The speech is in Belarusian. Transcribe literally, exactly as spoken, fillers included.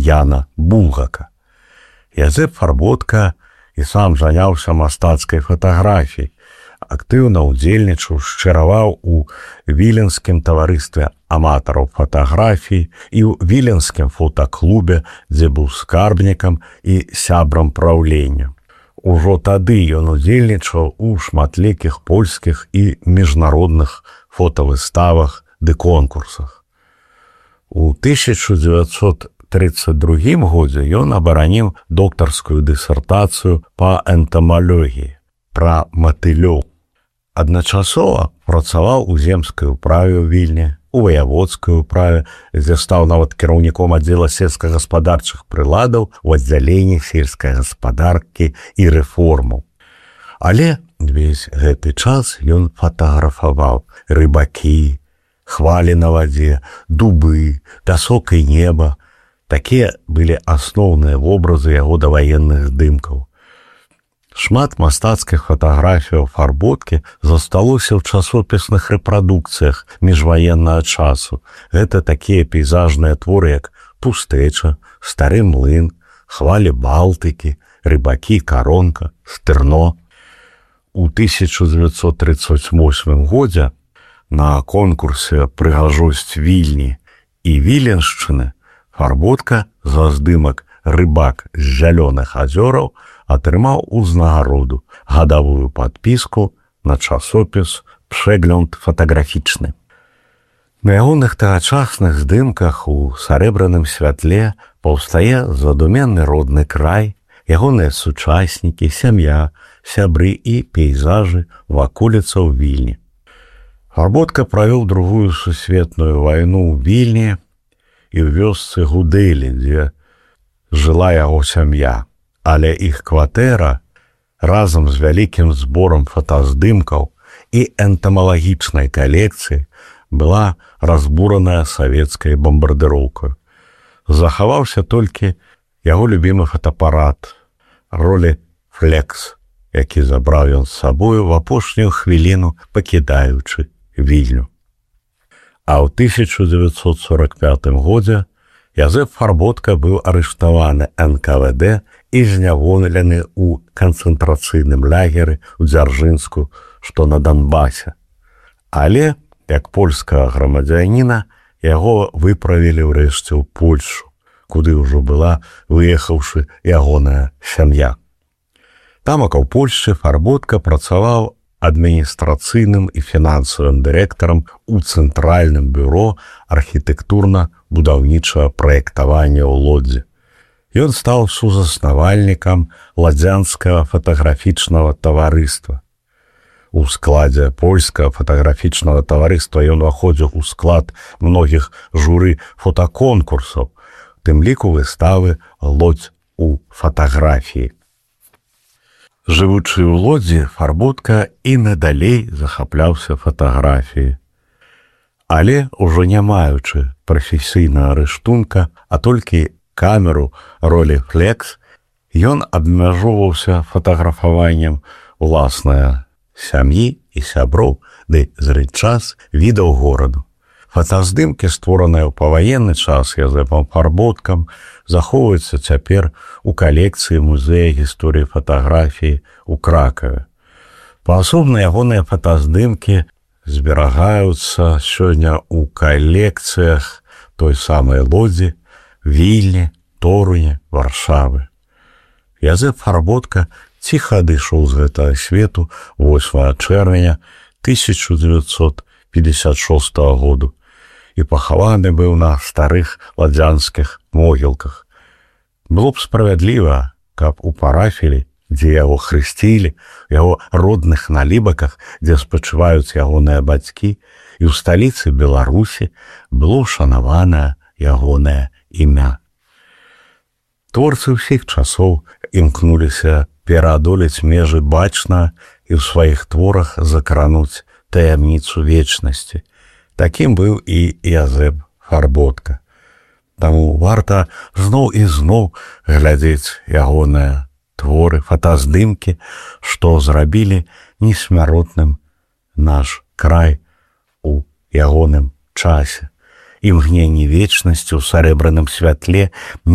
Яна Булгака. Язэп Фарботка і сам заняўся мастацкай фатаграфіяй, актыўна ўдзельнічаў, шчыраваў у віленскім таварыстве аматараў фатаграфіі і ў віленскім фотаклубе, дзе быў скарбнікам і сябрам праўлення. Ужо тады ён удзельнічаў у шматлікіх польскіх і міжнародных фотавыставах ды конкурсах. У тысяча дзевяцьсот тридцать другім годзе ён абараніў доктарскую дысертацыю па энтамалогіі пра матылёў. Адначасова працаваў у земскай управе ў Вільні, у ваяводскай управе, дзе стаў нават кіраўніком аддзела сельскагаспадарчых прыладаў у аддзяленні сельскай гаспадаркі і рэформаў. Але весь гэты час ён фатаграфаваў рыбакі, хвалі на вадзе, дубы, пясок і неба. Такія былі асноўныя вобразы яго даваенных здымкаў. Шмат мастацкіх фатаграфіяў Фарботкі засталося ў часопісных рэпрадукцыях міжваеннага часу. Гэта такія пейзажныя творы, як «Пустэча», «Стары млын», «Хвалі Балтыкі», «Рыбакі», «Каронка», «Стырно». У тысяча дзевяцьсот тридцать восьмым годзе на конкурсе «Прыгажосць Вільні» і Віленшчыны Фарботка за здымак «Рыбак з зялёных азёраў» атрымаў узнагароду, гадавую падпіску на часопіс «Пшэглянд фатаграфічны». На ягоных тагачасных здымках у сарэбраным святле паўстае задуменны родны край, ягоныя сучаснікі, сям'я, сябры і пейзажы ваколіцаў Вільні. Фарботка правёў другую сусветную вайну ў Вільні і ў вёсцы Гудэлі, дзе жыла яго сям'я, але іх кватэра разам з вялікім зборам фотаздымкаў і энтамалагічнай калекцыі была разбураная савецкай бамбардыроўкай. Захаваўся толькі яго любімы фотаапарат Ролі Флекс, які забраў ён з сабою в апошнюю хвіліну, пакідаючы Вільню. А ў тысяча дзевяцьсот сорок пятым годзе Язэп Фарботка быў арыштаваны эн ка вэ дэ і зняволены ў канцэнтрацыйным лагеры ў Дзяржынску, што на Донбасе. Але, як польскага грамадзяніна, яго выправілі ўрэшце ў Польшу, куды ўжо была выехаўшы ягоная сям'я. Тамака ў Польшчы Фарботка працаваў адміністрацыйным і фінансавым дырэктарам у Цэнтральным бюро архітэктурна-будаўнічага праектавання ў Лодзі. Ён стаў сузаснавальнікам ладзянскага фатаграфічнага таварыства. У складзе польскага фатаграфічнага таварыства ён уваходзіў у склад многіх журы фотаконкурсаў, тым ліку выставы «Лодзь у фатаграфіі». Жывучы ў Лодзі, Фарботка і надалей захапляўся фатаграфіяй. Але ўжо не маючы прафесійнага рыштунка, а толькі камеру Ролі Флекс, ён абмяжоўваўся фатаграфаваннем уласнай сям'і і сяброў, ды зрэць час відаў гораду. Фотаздымкі, створаныя ў паваенны час Язэпам Фарботкам, захоўваюцца цяпер у калекцыі музея гісторыі фатаграфіі ў Кракаве. Паасобна ягоныя фотаздымкі зберагаюцца сёння ў калекцыях той самай Лодзі, Вільні, Торуні, Варшавы. Язэп Фарботка ціха адышоў з гэтага свету восьмага чэрвеня тысяча дзевяцьсот пятьдесят шостага году і пахаваны быў на старых ладзянскіх могілках. Было б справядліва, каб у парафілі, дзе яго хрысцілі, яго родных налібаках, дзе спачываюць ягоныя бацькі, і ў сталіцы Беларусі было шанаванае ягонае імя. Творцы ўсіх часоў імкнуліся пераадолець межы бачнага і ў сваіх творах закрануць таямніцу вечнасці. Такім быў і Язэп Фарботка. Таму варта зноў і зноў глядзець ягоныя творы, фотаздымкі, што зрабілі несмяротным наш край у ягоным часе. Імгненні вечнасці ў сарэбраным святле